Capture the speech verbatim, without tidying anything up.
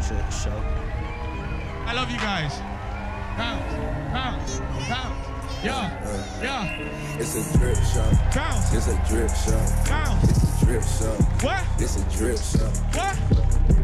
short show. I love you guys. Bounce, bounce, bounce. Yeah, yeah. It's a drip show. Bounce, It's a drip show. bounce. It's a drip show. What? It's a drip show. What?